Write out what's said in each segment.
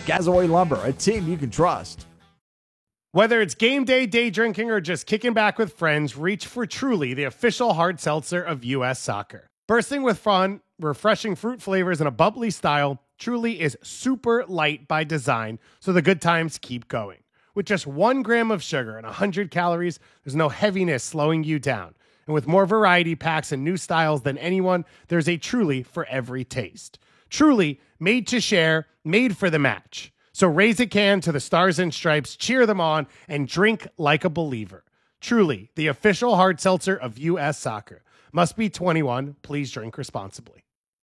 Gazoy Lumber, a team you can trust. Whether it's game day, day drinking, or just kicking back with friends, reach for Truly, the official hard seltzer of U.S. Soccer. Bursting with fun, refreshing fruit flavors, and a bubbly style, Truly is super light by design, so the good times keep going. With just 1 gram of sugar and 100 calories, there's no heaviness slowing you down. And with more variety packs and new styles than anyone, there's a Truly for every taste. Truly, made to share, made for the match. So raise a can to the Stars and Stripes, cheer them on, and drink like a believer. Truly, the official hard seltzer of U.S. Soccer. Must be 21. Please drink responsibly.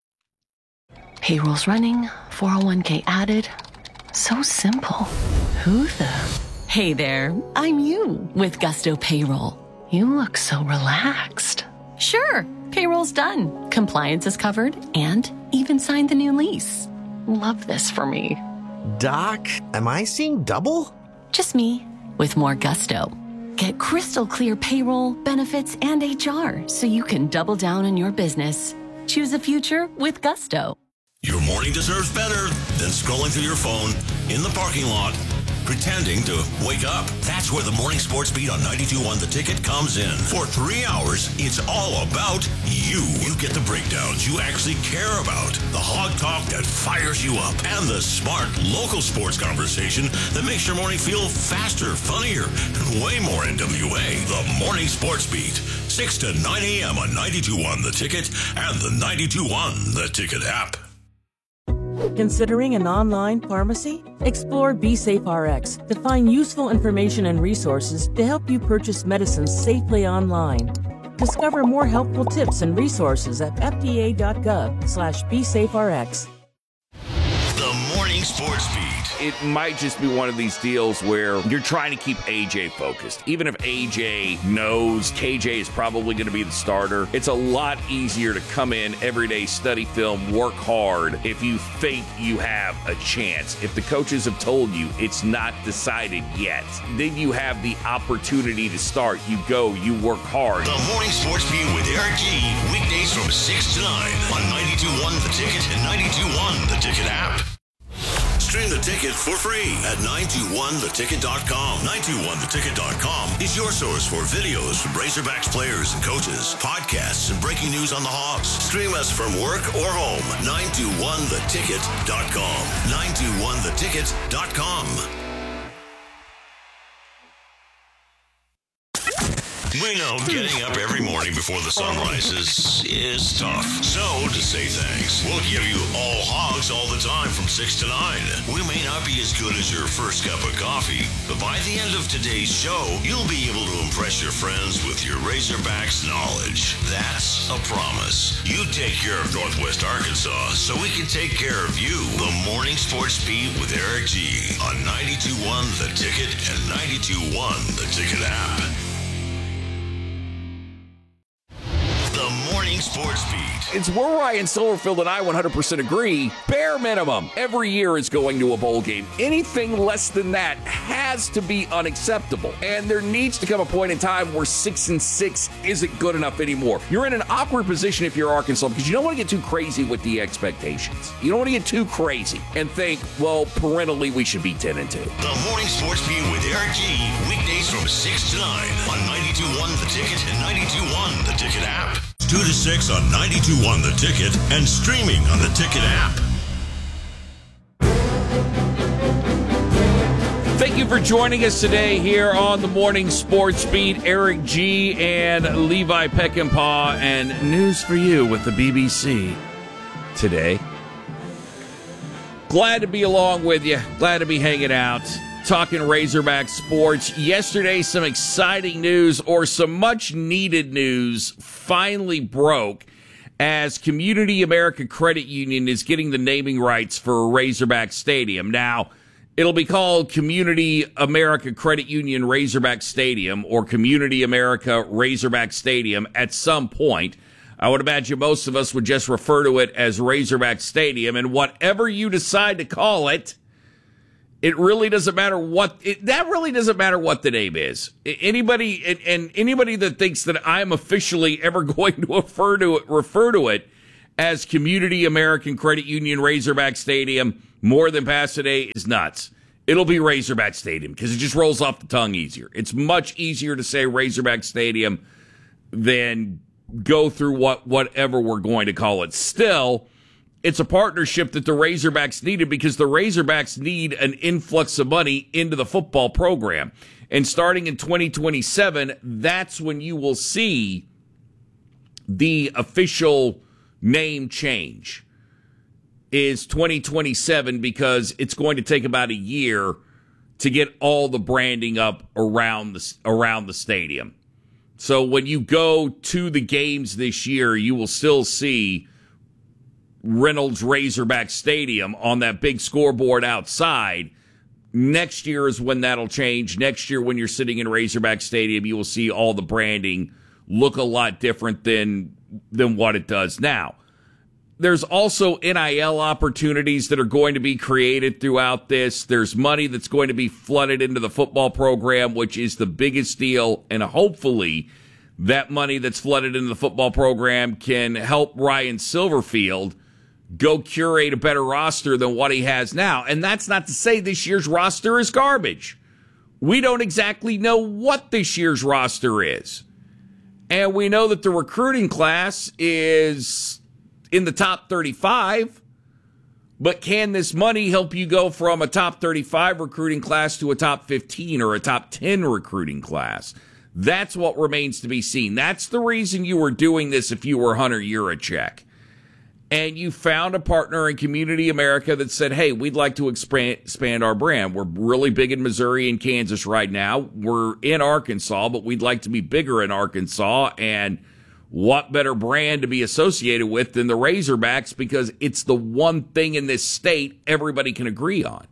Payroll's running, 401k added. So simple. Who the? Hey there, I'm you with Gusto Payroll. You look so relaxed. Sure, payroll's done. Compliance is covered and even signed the new lease. Love this for me. Doc, am I seeing double? Just me with more gusto. Get crystal clear payroll, benefits, and HR so you can double down on your business. Choose a future with Gusto. Your morning deserves better than scrolling through your phone in the parking lot, pretending to wake up. That's where the Morning Sports Beat on 92.1 The Ticket comes in. For 3 hours, it's all about you. You get the breakdowns you actually care about, the hog talk that fires you up, and the smart local sports conversation that makes your morning feel faster, funnier, and way more NWA. The Morning Sports Beat, 6 to 9 a.m. on 92.1 The Ticket and the 92.1 The Ticket app. Considering an online pharmacy? Explore BeSafeRx to find useful information and resources to help you purchase medicines safely online. Discover more helpful tips and resources at fda.gov/BeSafeRx. The Morning Sports Beat. It might just be one of these deals where you're trying to keep AJ focused. Even if AJ knows KJ is probably going to be the starter, it's a lot easier to come in every day, study film, work hard if you think you have a chance. If the coaches have told you it's not decided yet, then you have the opportunity to start. You go, you work hard. The Morning Sports Beat with Eric G. Weekdays from 6 to 9 on 92.1 The Ticket and 92.1 The Ticket app. Stream The Ticket for free at 921theticket.com. 921theticket.com is your source for videos from Razorbacks players and coaches, podcasts, and breaking news on the Hawks. Stream us from work or home. 921theticket.com. 921theticket.com. We know getting up every morning before the sun rises is tough. So, to say thanks, we'll give you all hogs all the time from 6 to 9. We may not be as good as your first cup of coffee, but by the end of today's show, you'll be able to impress your friends with your Razorbacks knowledge. That's a promise. You take care of Northwest Arkansas so we can take care of you. The Morning Sports Beat with Eric G. on 92.1 The Ticket and 92.1 The Ticket app. The Morning Sports Beat. It's where Ryan Silverfield and I 100% agree. Bare minimum, every year is going to a bowl game. Anything less than that has to be unacceptable. And there needs to come a point in time where 6-6 isn't good enough anymore. You're in an awkward position if you're Arkansas because you don't want to get too crazy with the expectations. You don't want to get too crazy and think, well, parentally, we should be 10-2. The Morning Sports Beat with Eric G. Weekdays from 6 to 9 on 92.1 The Ticket and 92.1 The Ticket app. 2 to 6 on 92.1 The Ticket and streaming on the Ticket app. Thank you for joining us today here on the Morning Sports Beat. Eric G. and Levi Peckinpah, and news for you with the BBC today. Glad to be along with you. Glad to be hanging out. Talking Razorback sports. Yesterday, some exciting news, or some much-needed news, finally broke as Community America Credit Union is getting the naming rights for Razorback Stadium. Now, it'll be called Community America Credit Union Razorback Stadium or Community America Razorback Stadium at some point. I would imagine most of us would just refer to it as Razorback Stadium, and whatever you decide to call it, it really doesn't matter that really doesn't matter what the name is. Anybody that thinks that I'm officially ever going to refer to it as Community American Credit Union Razorback Stadium, more than Pasadena is nuts. It'll be Razorback Stadium because it just rolls off the tongue easier. It's much easier to say Razorback Stadium than go through whatever we're going to call it. Still, it's a partnership that the Razorbacks needed because the Razorbacks need an influx of money into the football program. And starting in 2027, that's when you will see the official name change is 2027 because it's going to take about a year to get all the branding up around the stadium. So when you go to the games this year, you will still see Reynolds Razorback Stadium on that big scoreboard outside. Next year is when that'll change. Next year when you're sitting in Razorback Stadium, you will see all the branding look a lot different than what it does now. There's also NIL opportunities that are going to be created throughout this. There's money that's going to be flooded into the football program, which is the biggest deal. And hopefully that money that's flooded into the football program can help Ryan Silverfield go curate a better roster than what he has now. And that's not to say this year's roster is garbage. We don't exactly know what this year's roster is. And we know that the recruiting class is in the top 35, but can this money help you go from a top 35 recruiting class to a top 15 or a top 10 recruiting class? That's what remains to be seen. That's the reason you were doing this if you were Hunter Yurachek. And you found a partner in Community America that said, hey, we'd like to expand our brand. We're really big in Missouri and Kansas right now. We're in Arkansas, but we'd like to be bigger in Arkansas. And what better brand to be associated with than the Razorbacks because it's the one thing in this state everybody can agree on.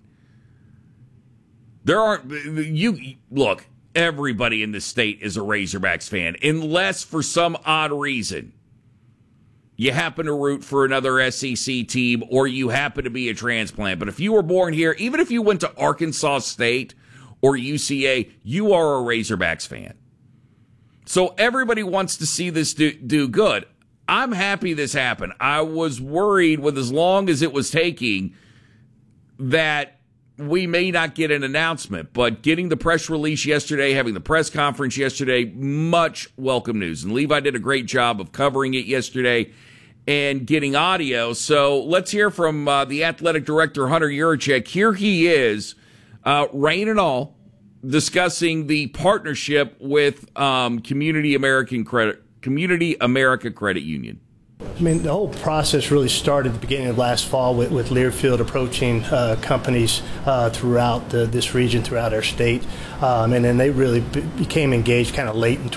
Look, everybody in this state is a Razorbacks fan, unless for some odd reason you happen to root for another SEC team or you happen to be a transplant. But if you were born here, even if you went to Arkansas State or UCA, you are a Razorbacks fan. So everybody wants to see this do good. I'm happy this happened. I was worried with as long as it was taking that we may not get an announcement, but getting the press release yesterday, having the press conference yesterday, much welcome news. And Levi did a great job of covering it yesterday and getting audio. So let's hear from the athletic director, Hunter Yurachek. Here he is, rain and all, discussing the partnership with Community America Credit Union. I mean, the whole process really started at the beginning of last fall with Learfield approaching companies throughout this region, throughout our state. And then they really became engaged kind of late in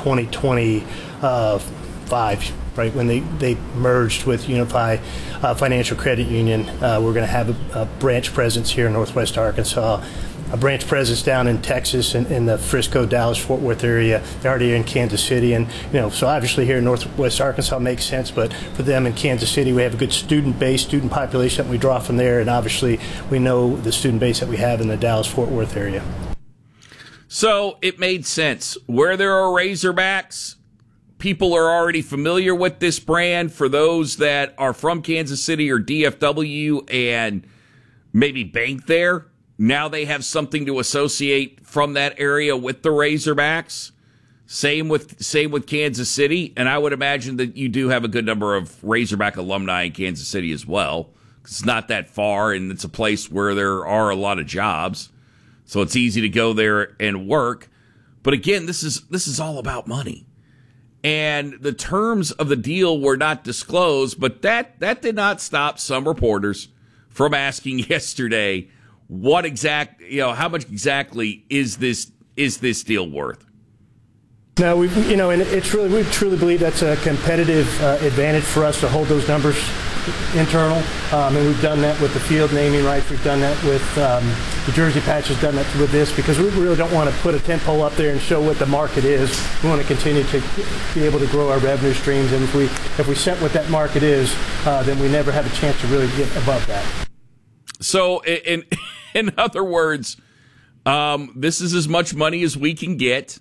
2025, right, when they merged with Unify Financial Credit Union. We're going to have a branch presence here in Northwest Arkansas, a branch presence down in Texas and in the Frisco, Dallas, Fort Worth area. They're already in Kansas City, and so obviously here in Northwest Arkansas makes sense. But for them in Kansas City, we have a good student population that we draw from there, and obviously we know the student base that we have in the Dallas Fort Worth area. So it made sense where there are Razorbacks. People are already familiar with this brand. For those that are from Kansas City or DFW and maybe bank there, now they have something to associate from that area with the Razorbacks. Same with Kansas City, and I would imagine that you do have a good number of Razorback alumni in Kansas City as well. It's not that far, and it's a place where there are a lot of jobs, so it's easy to go there and work. But again, this is all about money, and the terms of the deal were not disclosed. But that did not stop some reporters from asking yesterday, how much exactly is this deal worth? No, we truly believe that's a competitive advantage for us to hold those numbers internal, and we've done that with the field naming rights. We've done that with the jersey patches. Done that with this because we really don't want to put a tent pole up there and show what the market is. We want to continue to be able to grow our revenue streams, and if we set what that market is, then we never have a chance to really get above that. So, in other words, this is as much money as we can get.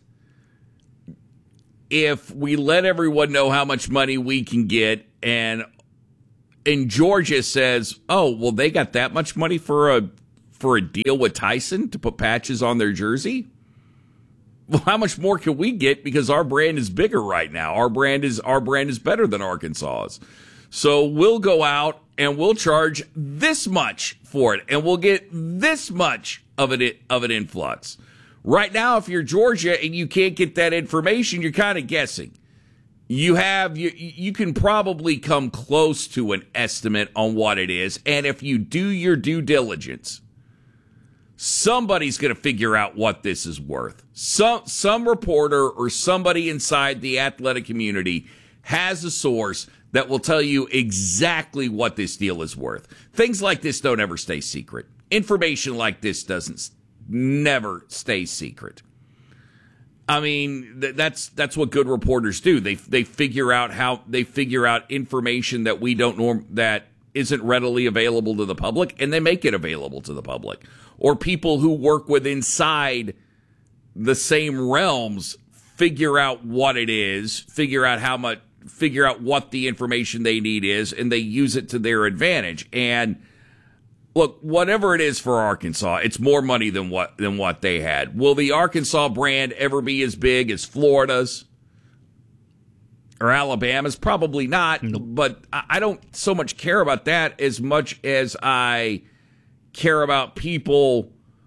If we let everyone know how much money we can get, and and Georgia says, "Oh, well, they got that much money for a deal with Tyson to put patches on their jersey." Well, how much more can we get because our brand is bigger right now? Our brand is better than Arkansas's. So we'll go out and we'll charge this much for it, and we'll get this much of an influx. Right now, if you're Georgia and you can't get that information, you're kind of guessing. You can probably come close to an estimate on what it is, and if you do your due diligence, somebody's going to figure out what this is worth. Some reporter or somebody inside the athletic community has a source that will tell you exactly what this deal is worth. Things like this don't ever stay secret. Information like this never stay secret. I mean, that's what good reporters do. They figure out information that we don't that isn't readily available to the public, and they make it available to the public. Or people who work with inside the same realms figure out what it is, figure out what the information they need is, and they use it to their advantage. And look, whatever it is for Arkansas, it's more money than what they had. Will the Arkansas brand ever be as big as Florida's or Alabama's? Probably not. Nope. But I don't so much care about that as much as I care about people,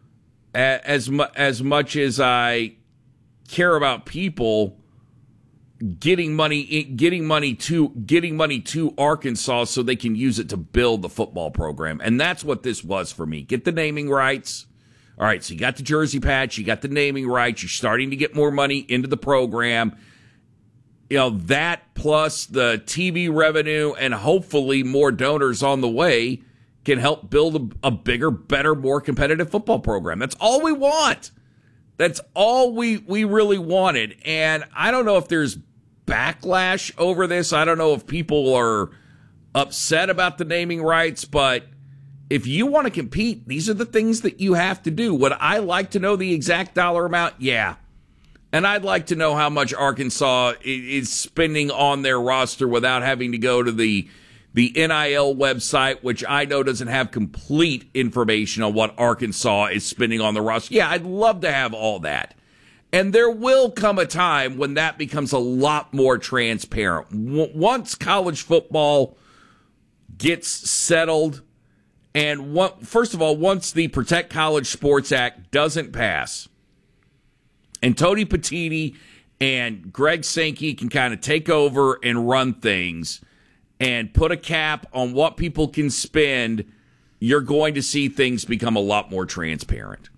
as much as I care about people getting money to Arkansas so they can use it to build the football program. And that's what this was for me. Get the naming rights. All right, so you got the jersey patch, you got the naming rights, you're starting to get more money into the program. You know, that plus the TV revenue and hopefully more donors on the way can help build a bigger, better, more competitive football program. That's all we want. That's all we really wanted. And I don't know if there's backlash over this. I don't know if people are upset about the naming rights, but if you want to compete, these are the things that you have to do. Would I like to know the exact dollar amount? Yeah. And I'd like to know how much Arkansas is spending on their roster without having to go to the NIL website, which I know doesn't have complete information on what Arkansas is spending on the roster. Yeah, I'd love to have all that. And there will come a time when that becomes a lot more transparent. Once college football gets settled, and first of all, once the Protect College Sports Act doesn't pass, and Tony Petitti and Greg Sankey can kind of take over and run things and put a cap on what people can spend, you're going to see things become a lot more transparent.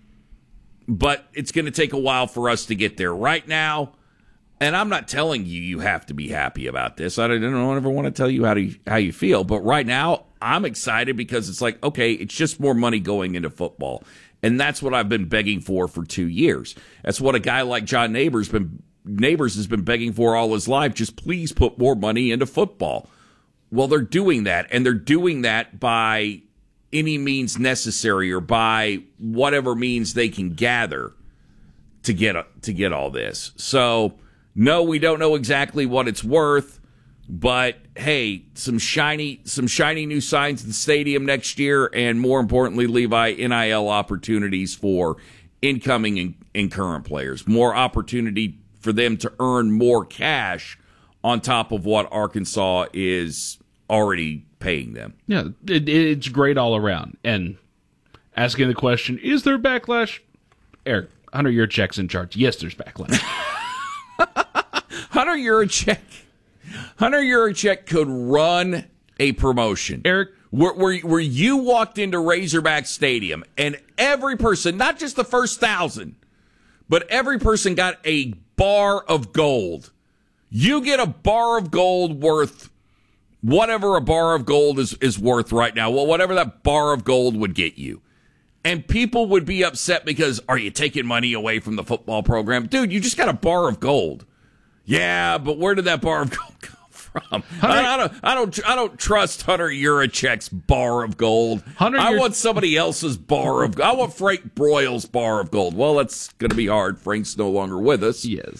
But it's going to take a while for us to get there. Right now, and I'm not telling you have to be happy about this. I don't ever want to tell you how you feel. But right now, I'm excited because it's like, okay, it's just more money going into football. And that's what I've been begging for 2 years. That's what a guy like John Neighbors has been begging for all his life. Just please put more money into football. Well, they're doing that, and they're doing that by any means necessary or by whatever means they can gather to get all this. So, no, we don't know exactly what it's worth, but hey, some shiny new signs at the stadium next year, and more importantly, Levi, NIL opportunities for incoming and current players. More opportunity for them to earn more cash on top of what Arkansas is already paying them. Yeah, it's great all around. And asking the question, is there backlash? Eric, Hunter Yurachek's in charge. Yes, there's backlash. Hunter Yurachek could run a promotion. Eric, where you walked into Razorback Stadium and every person, not just the first 1,000, but every person got a bar of gold. You get a bar of gold worth whatever a bar of gold is worth right now. Well, whatever that bar of gold would get you. And people would be upset because, are you taking money away from the football program? Dude, you just got a bar of gold. Yeah, but where did that bar of gold come from? I don't trust Hunter Yurachek's bar of gold. I want somebody else's bar of gold. I want Frank Broyles' bar of gold. Well, that's going to be hard. Frank's no longer with us. Yes.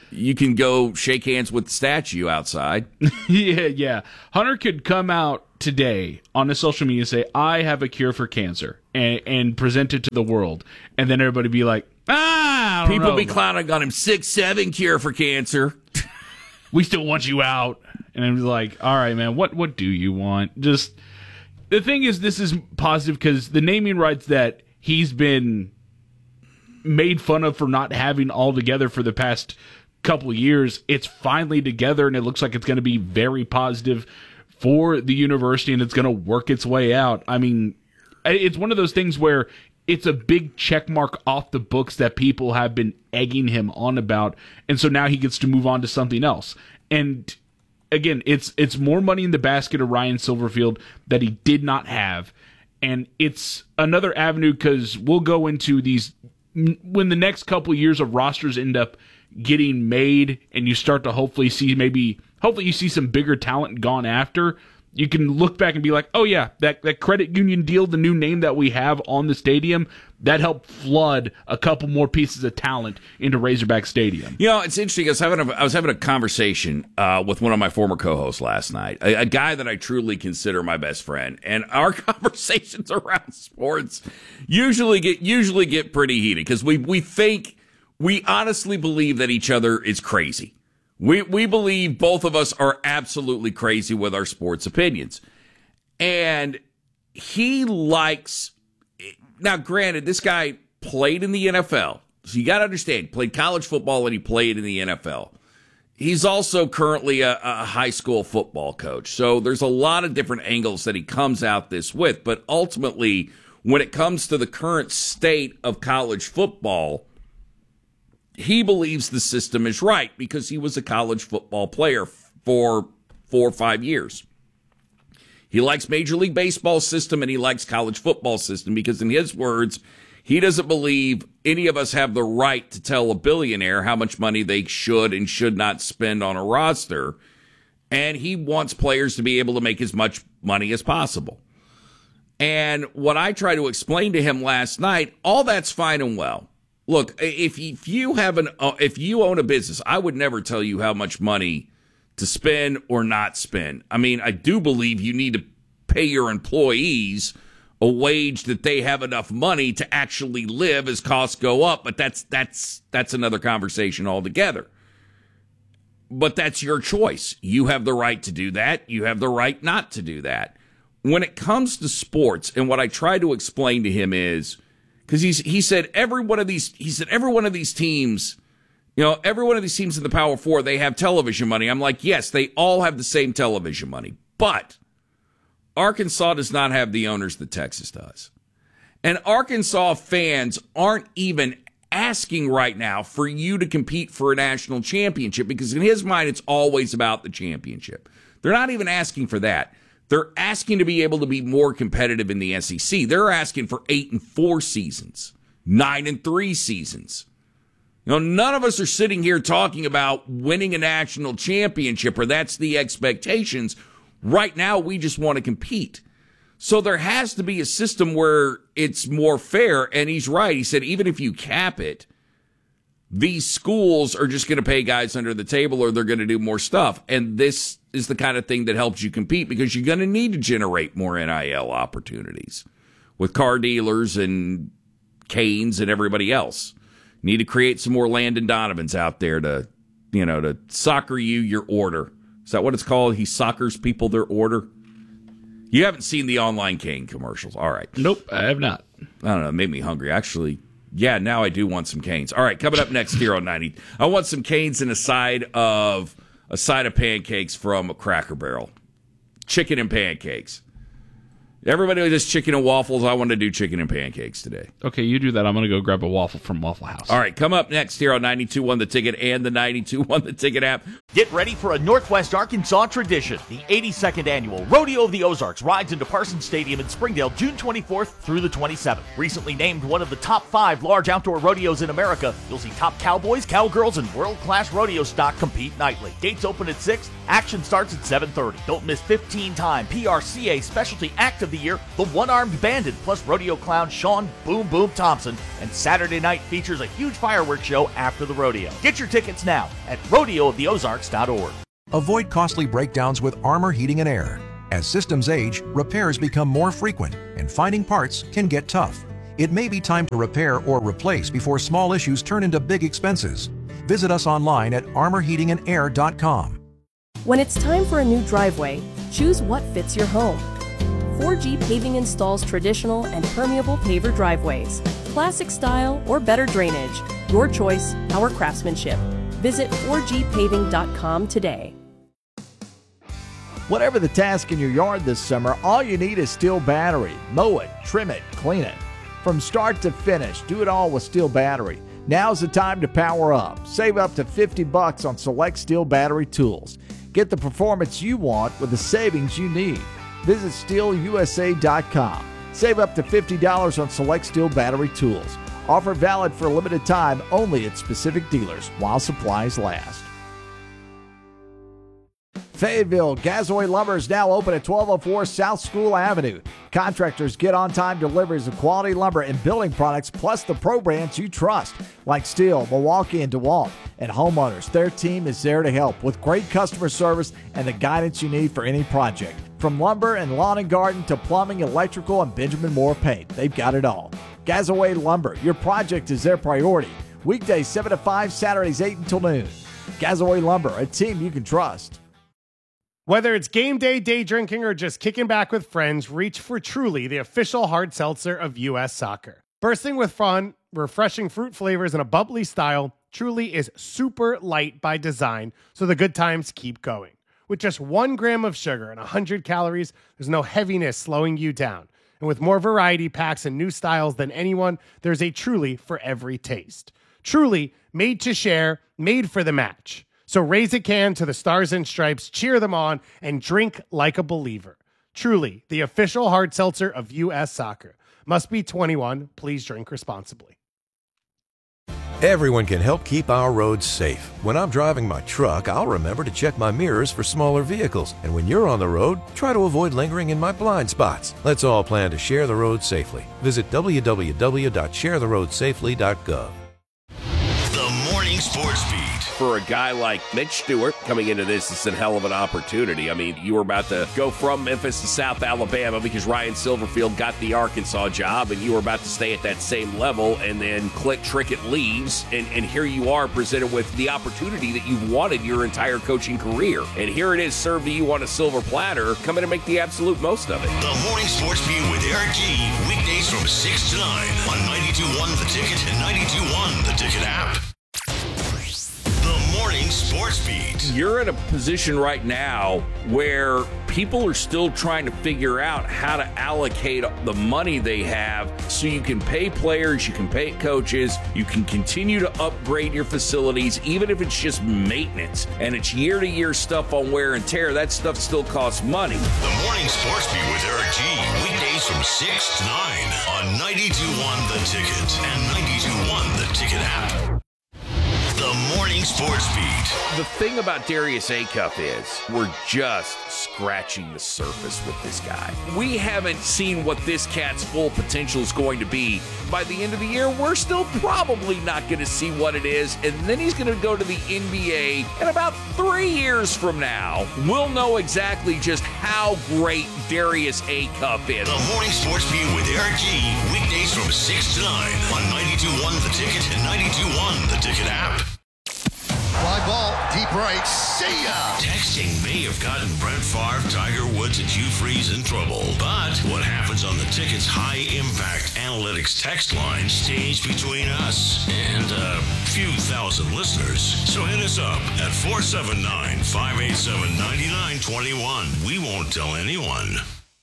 You can go shake hands with the statue outside. Yeah. Hunter could come out today on his social media and say, I have a cure for cancer, and present it to the world. And then everybody be like, I don't People know. be clowning on him. 6'7" cure for cancer. We still want you out. And I'm like, all right, man, what do you want? Just, the thing is, this is positive because the naming rights that he's been made fun of for not having all together for the past couple of years, it's finally together, and it looks like it's going to be very positive for the university, and it's going to work its way out. I mean, it's one of those things where it's a big check mark off the books that people have been egging him on about, and so now he gets to move on to something else. And again, it's more money in the basket of Ryan Silverfield that he did not have, and it's another avenue because we'll go into these when the next couple of years of rosters end up getting made, and you start to hopefully you see some bigger talent gone after. You can look back and be like, oh yeah, that credit union deal, the new name that we have on the stadium, that helped flood a couple more pieces of talent into Razorback Stadium. You know, it's interesting. I was having a conversation with one of my former co-hosts last night, a guy that I truly consider my best friend, and our conversations around sports usually get pretty heated because we honestly believe that each other is crazy. We believe both of us are absolutely crazy with our sports opinions. And he likes, now granted, this guy played in the NFL. So you got to understand, played college football and he played in the NFL. He's also currently a high school football coach. So there's a lot of different angles that he comes out this with. But ultimately, when it comes to the current state of college football, he believes the system is right because he was a college football player for 4 or 5 years. He likes Major League Baseball system and he likes college football system because, in his words, he doesn't believe any of us have the right to tell a billionaire how much money they should and should not spend on a roster. And he wants players to be able to make as much money as possible. And what I tried to explain to him last night, all that's fine and well. Look, if you own a business, I would never tell you how much money to spend or not spend. I mean, I do believe you need to pay your employees a wage that they have enough money to actually live as costs go up, but that's another conversation altogether. But that's your choice. You have the right to do that. You have the right not to do that. When it comes to sports, and what I try to explain to him is, because he said every one of these teams, every one of these teams in the Power Four, they have television money. I'm like, yes, they all have the same television money, but Arkansas does not have the owners that Texas does. And Arkansas fans aren't even asking right now for you to compete for a national championship because in his mind, it's always about the championship. They're not even asking for that. They're asking to be able to be more competitive in the SEC. They're asking for 8-4 seasons, 9-3 seasons. None of us are sitting here talking about winning a national championship, or that's the expectations. Right now, we just want to compete. So there has to be a system where it's more fair, and he's right. He said even if you cap it, these schools are just going to pay guys under the table or they're going to do more stuff. And this is the kind of thing that helps you compete because you're going to need to generate more NIL opportunities with car dealers and Canes and everybody else. You need to create some more Landon Donovans out there to soccer you your order. Is that what it's called? He soccers people their order. You haven't seen the online Cane commercials. All right. Nope, I have not. I don't know. It made me hungry. Actually, yeah, now I do want some Canes. All right, coming up next here on 90. I want some Canes and a side of pancakes from Cracker Barrel. Chicken and pancakes. Everybody does chicken and waffles. I want to do chicken and pancakes today. Okay, you do that. I'm going to go grab a waffle from Waffle House. All right, come up next here on 92.1 The Ticket and the 92.1 The Ticket app. Get ready for a Northwest Arkansas tradition. The 82nd annual Rodeo of the Ozarks rides into Parsons Stadium in Springdale June 24th through the 27th. Recently named one of the top 5 large outdoor rodeos in America, you'll see top cowboys, cowgirls, and world-class rodeo stock compete nightly. Gates open at 6, Action starts at 7:30. Don't miss 15-time PRCA Specialty Act of the Year, the One-Armed Bandit, plus rodeo clown Sean Boom Boom Thompson. And Saturday night features a huge fireworks show after the rodeo. Get your tickets now at rodeooftheozarks.org. Avoid costly breakdowns with Armor Heating and Air. As systems age, repairs become more frequent, and finding parts can get tough. It may be time to repair or replace before small issues turn into big expenses. Visit us online at armorheatingandair.com. When it's time for a new driveway, choose what fits your home. 4G Paving installs traditional and permeable paver driveways, classic style or better drainage. Your choice, our craftsmanship. Visit 4gpaving.com today. Whatever the task in your yard this summer, all you need is Steel Battery. Mow it, trim it, clean it. From start to finish, do it all with Steel Battery. Now's the time to power up. Save up to $50 on select Steel Battery tools. Get the performance you want with the savings you need. Visit SteelUSA.com. Save up to $50 on select Steel Battery tools. Offer valid for a limited time only at specific dealers while supplies last. Fayetteville, Gazoy Lumber is now open at 1204 South School Avenue. Contractors get on-time deliveries of quality lumber and building products, plus the pro brands you trust, like Steel, Milwaukee, and DeWalt. And homeowners, their team is there to help with great customer service and the guidance you need for any project. From lumber and lawn and garden to plumbing, electrical, and Benjamin Moore paint, they've got it all. Gazoy Lumber, your project is their priority. Weekdays 7 to 5, Saturdays 8 until noon. Gazoy Lumber, a team you can trust. Whether it's game day, day drinking, or just kicking back with friends, reach for Truly, the official hard seltzer of U.S. soccer. Bursting with fun, refreshing fruit flavors, and a bubbly style, Truly is super light by design, so the good times keep going. With just 1 gram of sugar and 100 calories, there's no heaviness slowing you down. And with more variety packs and new styles than anyone, there's a Truly for every taste. Truly, made to share, made for the match. So raise a can to the Stars and Stripes, cheer them on, and drink like a believer. Truly, the official hard seltzer of U.S. soccer. Must be 21. Please drink responsibly. Everyone can help keep our roads safe. When I'm driving my truck, I'll remember to check my mirrors for smaller vehicles. And when you're on the road, try to avoid lingering in my blind spots. Let's all plan to share the road safely. Visit www.sharetheroadsafely.gov. The Morning Sports Beat. For a guy like Mitch Stewart coming into this, it's a hell of an opportunity. I mean, you were about to go from Memphis to South Alabama because Ryan Silverfield got the Arkansas job, and you were about to stay at that same level, and then Click Trickett leaves, and here you are presented with the opportunity that you've wanted your entire coaching career. And here it is served to you on a silver platter. Come in and make the absolute most of it. The Morning Sports Beat with Eric G. Weekdays from 6 to 9 on 92.1 The Ticket and 92.1 The Ticket app. Morning Sports Beat. You're in a position right now where people are still trying to figure out how to allocate the money they have so you can pay players, you can pay coaches, you can continue to upgrade your facilities, even if it's just maintenance and it's year-to-year stuff on wear and tear. That stuff still costs money. The Morning Sports Beat with Eric G. Weekdays from 6 to 9 on 92.1 The Ticket and 92.1 The Ticket app. The Morning Sports Beat. The thing about Darius Acuff is we're just scratching the surface with this guy. We haven't seen what this cat's full potential is going to be. By the end of the year, we're still probably not going to see what it is, and then he's going to go to the NBA, and about 3 years from now, we'll know exactly just how great Darius Acuff is. The Morning Sports Beat with Eric G. Weekdays from 6 to 9 on 92.1 The Ticket and 92.1 The Ticket app. Fly ball, deep right, see ya! Texting may have gotten Brett Favre, Tiger Woods, and Hugh Freeze in trouble. But what happens on the Ticket's high-impact analytics text line stays between us and a few thousand listeners. So hit us up at 479-587-9921. We won't tell anyone.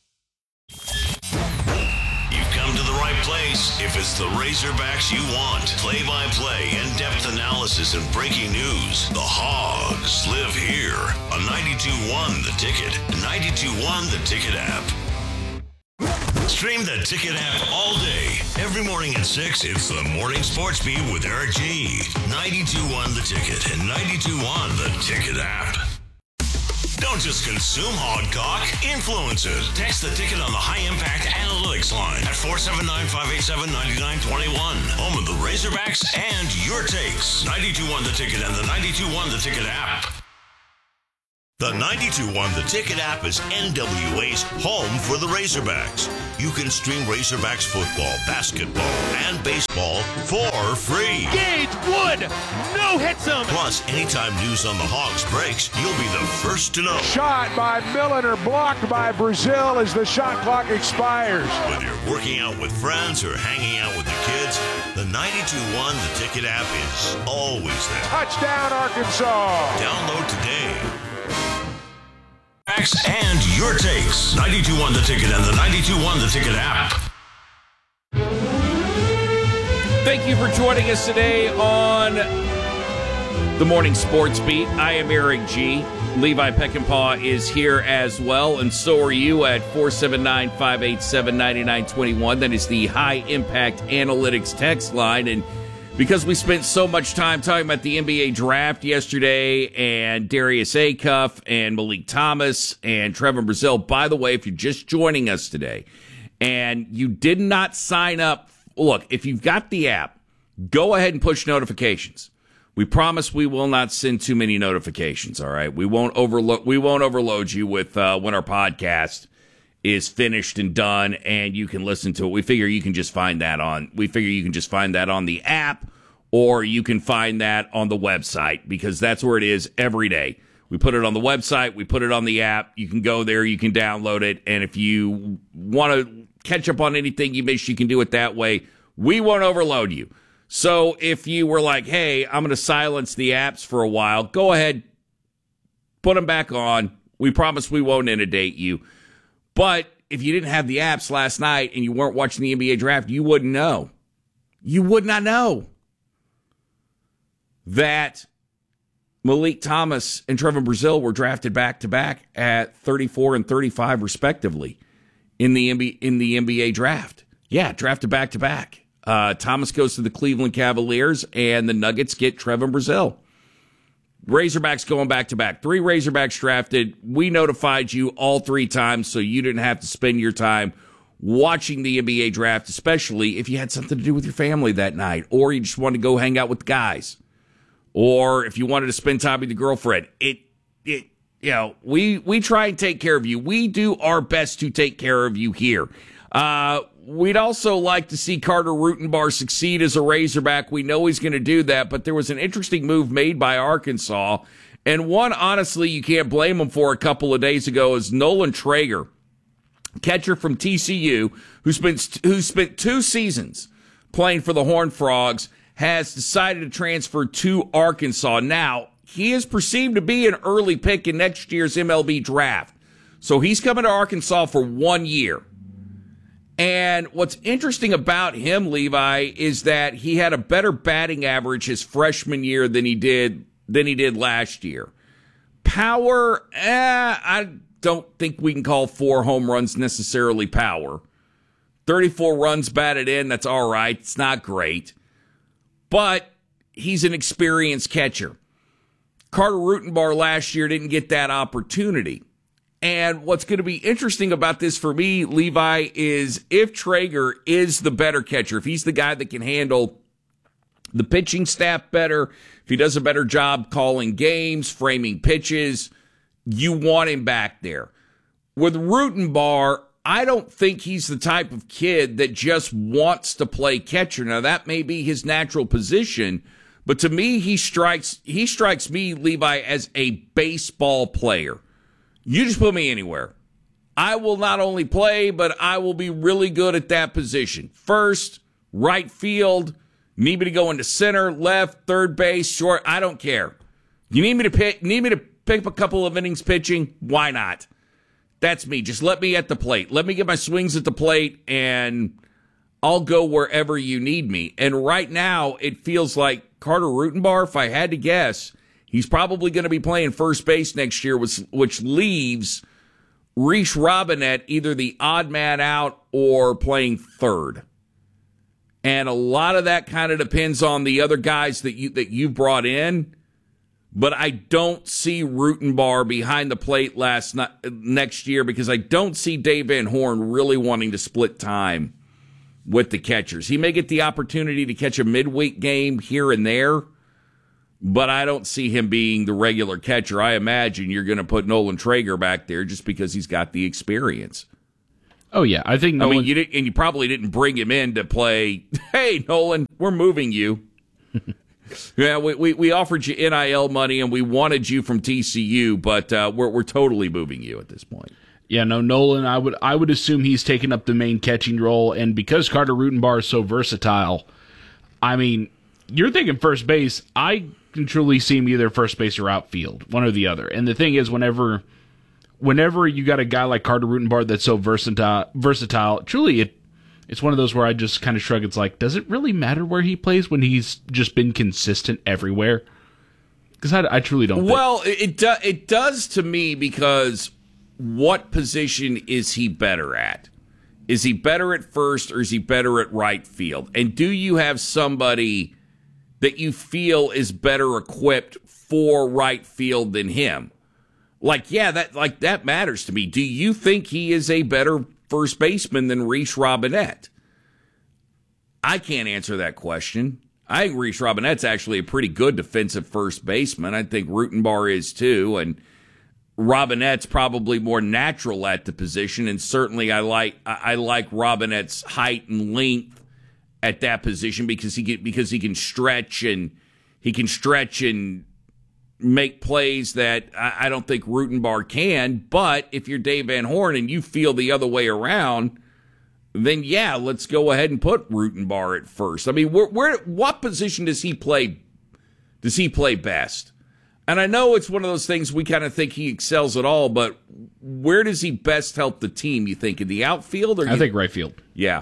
Come to the right place if it's the Razorbacks you want. Play-by-play, in-depth analysis, and breaking news. The Hogs live here on 92.1 The Ticket, 92.1 The Ticket app. Stream the Ticket app all day. Every morning at 6, it's the Morning Sports Beat with Eric G. 92.1 The Ticket and 92.1 The Ticket app. Don't just consume Hogcock, influence it. Text the ticket on the High Impact Analytics line at 479-587-9921. Home of the Razorbacks and your takes. 92.1 The Ticket and the 92.1 The Ticket app. The 92.1 The Ticket app is NWA's home for the Razorbacks. You can stream Razorbacks football, basketball, and baseball for free. Gage Wood, no hits him. Plus, anytime news on the Hogs breaks, you'll be the first to know. Shot by Milliner, blocked by Brazil as the shot clock expires. Whether you're working out with friends or hanging out with the kids, the 92.1 The Ticket app is always there. Touchdown, Arkansas. Download today. And your takes. 92.1 The Ticket and the 92.1 The Ticket app. Thank you for joining us today on the Morning Sports Beat. I am Eric G. Levi Peckinpah is here as well, and so are you at 479-587-9921. That is the High Impact Analytics text line. And because we spent so much time talking about the NBA draft yesterday and Darius Acuff and Malik Thomas and Trevor Brazile, by the way, if you're just joining us today and you did not sign up, look, if you've got the app, go ahead and push notifications. We promise we will not send too many notifications, all right? We won't overload you with when our podcast is finished and done and you can listen to it. We figure you can just find that on the app, or you can find that on the website, because that's where it is every day. We put it on the website, we put it on the app. You can go there, you can download it, and if you want to catch up on anything you missed, you can do it that way. We won't overload you. So if you were like, hey, I'm going to silence the apps for a while, go ahead, put them back on. We promise we won't inundate you. But if you didn't have the apps last night and you weren't watching the NBA draft, you wouldn't know. You would not know that Malik Thomas and Trevor Brazile were drafted back-to-back at 34 and 35, respectively, in the NBA draft. Yeah, drafted back-to-back. Thomas goes to the Cleveland Cavaliers, and the Nuggets get Trevor Brazile. Razorbacks going back-to-back. 3 Razorbacks drafted. We notified you all 3 times so you didn't have to spend your time watching the NBA draft, especially if you had something to do with your family that night, or you just wanted to go hang out with the guys, or if you wanted to spend time with your girlfriend. We try and take care of you. We do our best to take care of you here. We'd also like to see Carter Rutenbar succeed as a Razorback. We know he's going to do that, but there was an interesting move made by Arkansas, and one, honestly, you can't blame him for a couple of days ago, is Nolan Traeger, catcher from TCU, who spent 2 seasons playing for the Horned Frogs, has decided to transfer to Arkansas. Now, he is perceived to be an early pick in next year's MLB draft, so he's coming to Arkansas for 1 year. And what's interesting about him, Levi, is that he had a better batting average his freshman year than he did last year. Power, I don't think we can call 4 home runs necessarily power. 34 runs batted in, that's all right. It's not great. But he's an experienced catcher. Carter Rutenbar last year didn't get that opportunity. And what's going to be interesting about this for me, Levi, is if Traeger is the better catcher, if he's the guy that can handle the pitching staff better, if he does a better job calling games, framing pitches, you want him back there. With Rutenbar, I don't think he's the type of kid that just wants to play catcher. Now, that may be his natural position, but to me, he strikes me, Levi, as a baseball player. You just put me anywhere. I will not only play, but I will be really good at that position. First, right field, need me to go into center, left, third base, short, I don't care. You need me to pick up a couple of innings pitching? Why not? That's me. Just let me at the plate. Let me get my swings at the plate, and I'll go wherever you need me. And right now, it feels like Carter Rutenbar, if I had to guess, he's probably going to be playing first base next year, which leaves Reese Robinette either the odd man out or playing third. And a lot of that kind of depends on the other guys that you've brought in. but I don't see Rutenbar behind the plate next year because I don't see Dave Van Horn really wanting to split time with the catchers. He may get the opportunity to catch a midweek game here and there, but I don't see him being the regular catcher. I imagine you're going to put Nolan Traeger back there just because he's got the experience. Oh, yeah. I think Nolan... I mean, you probably didn't bring him in to play, hey, Nolan, we're moving you. Yeah, we offered you NIL money and we wanted you from TCU, but we're totally moving you at this point. Yeah, no, Nolan, I would assume he's taken up the main catching role, and because Carter Rutenbar is so versatile, I mean, you're thinking first base. I can truly see him either first base or outfield, one or the other. And the thing is, whenever you got a guy like Carter Rutenbar that's so versatile, truly it's one of those where I just kind of shrug. It's like, does it really matter where he plays when he's just been consistent everywhere? Because I truly don't think. Well, it does to me, because what position is he better at? Is he better at first or is he better at right field? And do you have somebody that you feel is better equipped for right field than him? That matters to me. Do you think he is a better first baseman than Reese Robinette? I can't answer that question. I think Reese Robinette's actually a pretty good defensive first baseman. I think Rutenbar is too, and Robinette's probably more natural at the position, and certainly I like Robinette's height and length at that position because he can stretch and make plays that I don't think Rutenbar can. But if you're Dave Van Horn and you feel the other way around, then yeah, let's go ahead and put Rutenbar at first. I mean, what position does he play? Does he play best? And I know it's one of those things we kind of think he excels at all, but where does he best help the team? You think in the outfield, or I think right field. Yeah,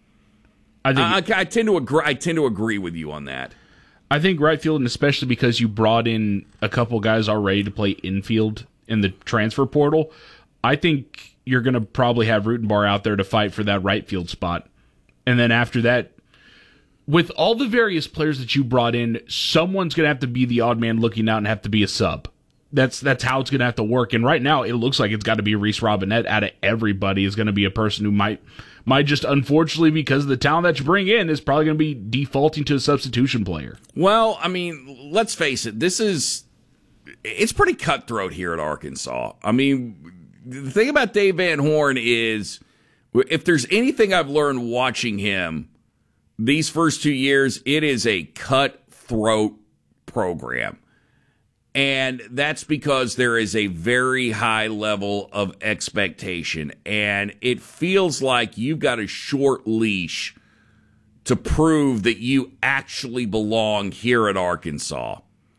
I tend to agree. I tend to agree with you on that. I think right field, and especially because you brought in a couple guys already to play infield in the transfer portal, I think you're going to probably have Rutenbar out there to fight for that right field spot. And then after that, with all the various players that you brought in, someone's going to have to be the odd man looking out and have to be a sub. That's how it's going to have to work. And right now, it looks like it's got to be Reese Robinette. Out of everybody is going to be a person who might just, unfortunately, because of the talent that you bring in, is probably going to be defaulting to a substitution player. Well, I mean, let's face it. It's pretty cutthroat here at Arkansas. I mean, the thing about Dave Van Horn is, if there's anything I've learned watching him these first 2 years, it is a cutthroat program. And that's because there is a very high level of expectation. And it feels like you've got a short leash to prove that you actually belong here at Arkansas.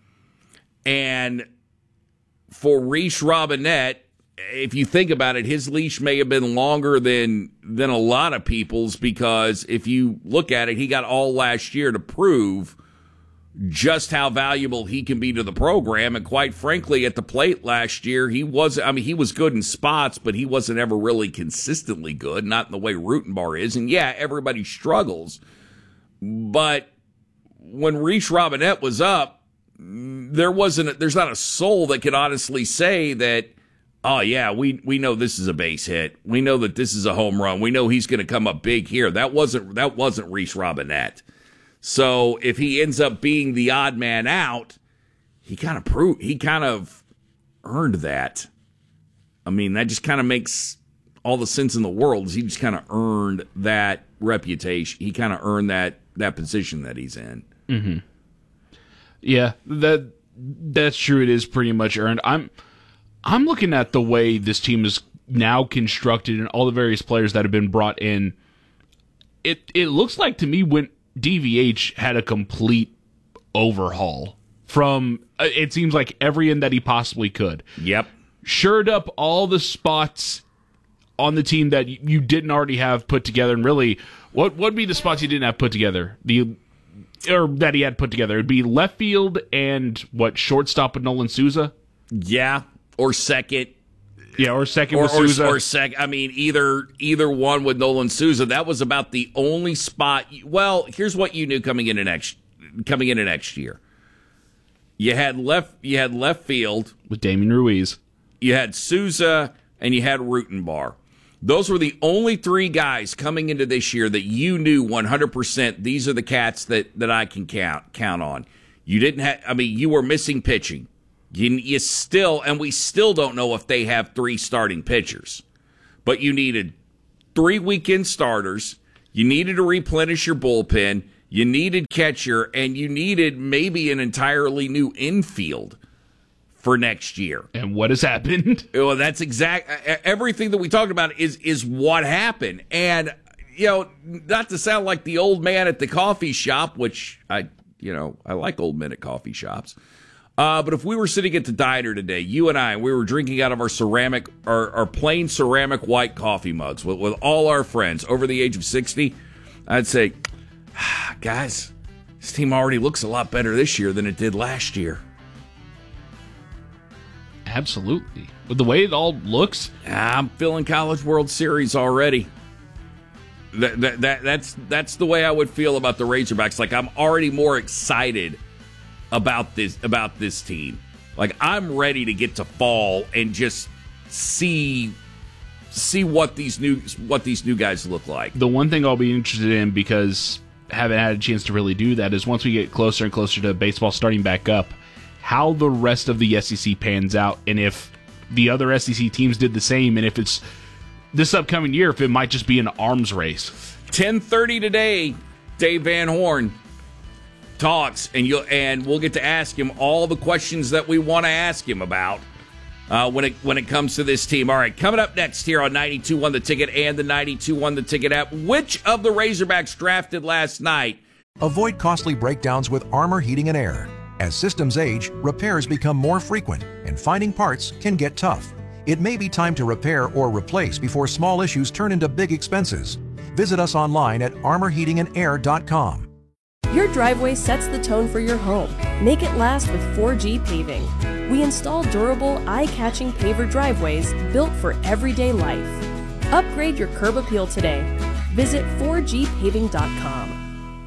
And for Reese Robinette, if you think about it, his leash may have been longer than a lot of people's, because if you look at it, he got all last year to prove just how valuable he can be to the program. And quite frankly, at the plate last year, he was good in spots, but he wasn't ever really consistently good, not in the way Rutenbar is. And yeah, everybody struggles. But when Reese Robinette was up, there's not a soul that could honestly say that, oh yeah, we know this is a base hit. We know that this is a home run. We know he's going to come up big here. That wasn't Reese Robinette. So if he ends up being the odd man out, he kind of earned that. I mean, that just kind of makes all the sense in the world. He just kind of earned that reputation. He kind of earned that position that he's in. Mm-hmm. Yeah, that's true. It is pretty much earned. I'm looking at the way this team is now constructed and all the various players that have been brought in. It looks like to me when DVH had a complete overhaul from, it seems like, every end that he possibly could. Yep. Shored up all the spots on the team that you didn't already have put together. And really, what would be the spots you didn't have put together? Or that he had put together? It'd be left field and shortstop with Nolan Souza? Yeah, or second. Yeah, or second with Souza. Or second. I mean, either one with Nolan Souza. That was about the only spot. Well, here's what you knew coming into next year. You had left field with Damien Ruiz. You had Souza, and you had Rutenbar. Those were the only three guys coming into this year that you knew 100%. These are the cats that I can count on. You didn't have. I mean, you were missing pitching. You still, and we still don't know if they have three starting pitchers. But you needed 3 weekend starters. You needed to replenish your bullpen. You needed catcher, and you needed maybe an entirely new infield for next year. And what has happened? Well, that's everything that we talked about is what happened. And, not to sound like the old man at the coffee shop, which I like old men at coffee shops. But if we were sitting at the diner today, you and I, we were drinking out of our plain ceramic white coffee mugs with all our friends over the age of 60, I'd say, guys, this team already looks a lot better this year than it did last year. Absolutely. With the way it all looks, I'm feeling College World Series already. That's the way I would feel about the Razorbacks. Like, I'm already more excited about this team. Like, I'm ready to get to fall and just see what these new guys look like. The one thing I'll be interested in, because I haven't had a chance to really do that, is once we get closer and closer to baseball starting back up, how the rest of the SEC pans out, and if the other SEC teams did the same, and if it's this upcoming year, if it might just be an arms race. 10:30 today, Dave Van Horn talks, and we'll get to ask him all the questions that we want to ask him about when it comes to this team. All right, coming up next here on 92.1 The Ticket and the 92.1 The Ticket app, which of the Razorbacks drafted last night? Avoid costly breakdowns with Armor Heating and Air. As systems age, repairs become more frequent, and finding parts can get tough. It may be time to repair or replace before small issues turn into big expenses. Visit us online at armorheatingandair.com. Your driveway sets the tone for your home. Make it last with 4G Paving. We install durable, eye-catching paver driveways built for everyday life. Upgrade your curb appeal today. Visit 4gpaving.com.